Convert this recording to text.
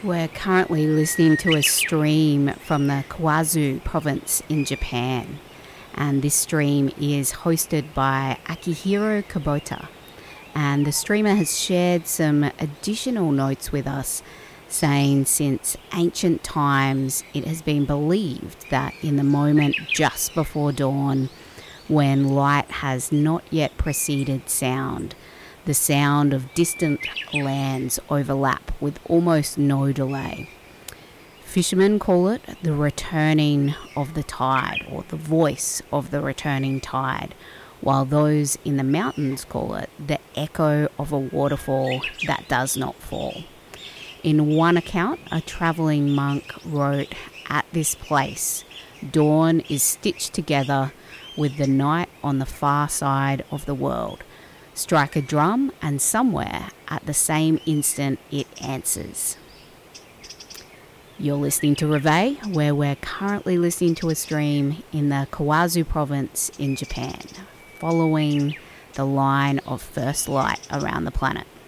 We're currently listening to a stream from the Kawazu province in Japan, and this stream is hosted by Akihiro Kubota, and the streamer has shared some additional notes with us, saying since ancient times it has been believed that in the moment just before dawn, when light has not yet preceded sound, the sound of distant lands overlap with almost no delay. Fishermen call it the returning of the tide, or the voice of the returning tide, while those in the mountains call it the echo of a waterfall that does not fall. In one account, a travelling monk wrote, "At this place, dawn is stitched together with the night on the far side of the world. Strike a drum, and somewhere at the same instant it answers." You're listening to Reveille, where we're currently listening to a stream in the Kawazu province in Japan, following the line of first light around the planet.